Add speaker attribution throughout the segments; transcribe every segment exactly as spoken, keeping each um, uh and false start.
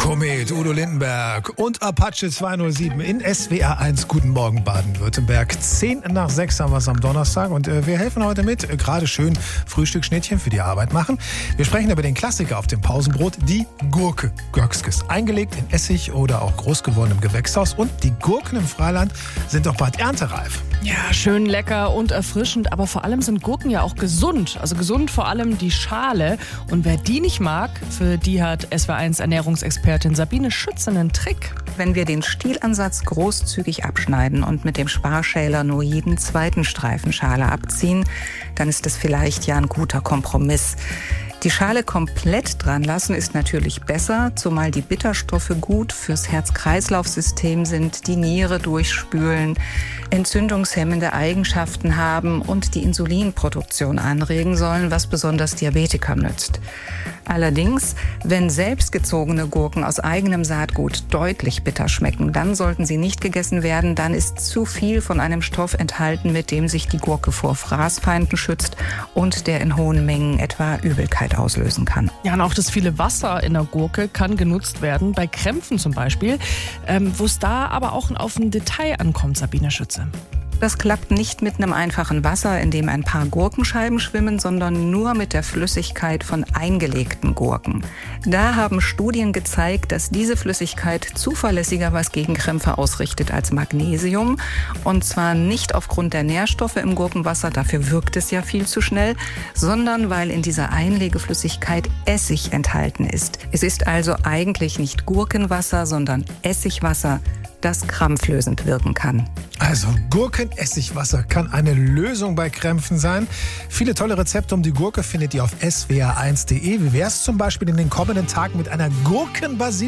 Speaker 1: Komet, Udo Lindenberg und Apache zweihundertsieben in S W R eins. Guten Morgen Baden-Württemberg. Zehn nach sechs haben wir es am Donnerstag und äh, wir helfen heute mit. Äh, Gerade schön Frühstücksschnittchen für die Arbeit machen. Wir sprechen über den Klassiker auf dem Pausenbrot, die Gurke. Görskes, eingelegt in Essig oder auch groß geworden im Gewächshaus. Und die Gurken im Freiland sind doch bald erntereif.
Speaker 2: Ja, schön lecker und erfrischend, aber vor allem sind Gurken ja auch gesund. Also gesund vor allem die Schale. Und wer die nicht mag, für die hat S W R eins Ernährungsexpertin Sabine Schütze einen Trick.
Speaker 3: Wenn wir den Stielansatz großzügig abschneiden und mit dem Sparschäler nur jeden zweiten Streifen Schale abziehen, dann ist das vielleicht ja ein guter Kompromiss. Die Schale komplett dran lassen ist natürlich besser, zumal die Bitterstoffe gut fürs Herz-Kreislauf-System sind, die Niere durchspülen, entzündungshemmende Eigenschaften haben und die Insulinproduktion anregen sollen, was besonders Diabetikern nützt. Allerdings, wenn selbstgezogene Gurken aus eigenem Saatgut deutlich bitter schmecken, dann sollten sie nicht gegessen werden. Dann ist zu viel von einem Stoff enthalten, mit dem sich die Gurke vor Fraßfeinden schützt und der in hohen Mengen etwa Übelkeit auslösen kann.
Speaker 2: Ja, und auch das viele Wasser in der Gurke kann genutzt werden, bei Krämpfen zum Beispiel, ähm, wo es da aber auch auf ein Detail ankommt, Sabine Schütze.
Speaker 3: Das klappt nicht mit einem einfachen Wasser, in dem ein paar Gurkenscheiben schwimmen, sondern nur mit der Flüssigkeit von eingelegten Gurken. Da haben Studien gezeigt, dass diese Flüssigkeit zuverlässiger was gegen Krämpfe ausrichtet als Magnesium. Und zwar nicht aufgrund der Nährstoffe im Gurkenwasser, dafür wirkt es ja viel zu schnell, sondern weil in dieser Einlegeflüssigkeit Essig enthalten ist. Es ist also eigentlich nicht Gurkenwasser, sondern Essigwasser, das krampflösend wirken kann.
Speaker 1: Also Gurkenessigwasser kann eine Lösung bei Krämpfen sein. Viele tolle Rezepte um die Gurke findet ihr auf S W R eins Punkt de. Wie wär's zum Beispiel in den kommenden Tagen mit einer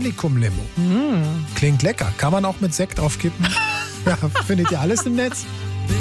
Speaker 1: Gurken-Basilikum-Limo? Mm. Klingt lecker. Kann man auch mit Sekt aufkippen? Ja, findet ihr alles im Netz?